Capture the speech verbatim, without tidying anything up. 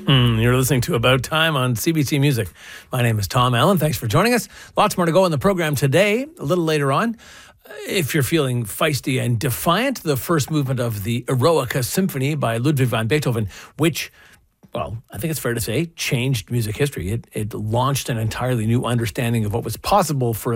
Mm, you're listening to About Time on C B C Music. My name is Tom Allen. Thanks for joining us. Lots more to go in the program today. A little later on, if you're feeling feisty and defiant, the first movement of the Eroica Symphony by Ludwig van Beethoven, which, well, I think it's fair to say, changed music history. It, it launched an entirely new understanding of what was possible for